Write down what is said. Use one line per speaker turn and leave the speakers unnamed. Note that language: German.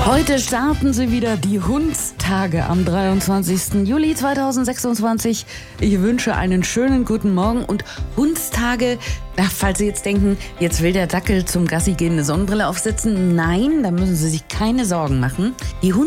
Heute starten sie wieder, die Hundstage am 23. Juli 2026. Ich wünsche einen schönen guten Morgen und Hundstage, falls Sie jetzt denken, jetzt will der Dackel zum Gassi gehen eine Sonnenbrille aufsetzen. Nein, da müssen Sie sich keine Sorgen machen. Die